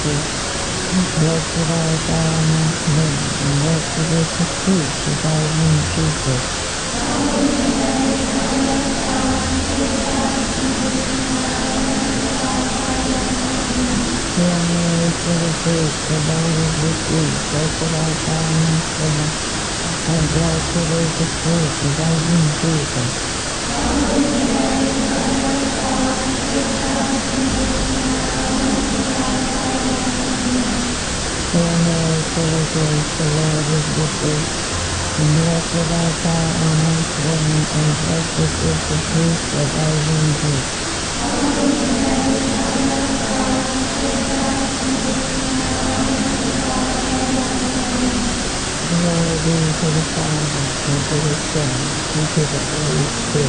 Blessed art thou amongst men, and blessed is the fruit of thy womb, Jesus. Hail Mary, full of grace, the Lord is with thee. Blessed art thou amongst women, and blessed is the fruit of thy womb, Jesus. Hail Mary, full of grace, the Lord is with thee. And blessed art thou amongst women, and blessed is the fruit of thy womb, Jesus. Glory be to the Father, and to the Son, and to the Holy Spirit.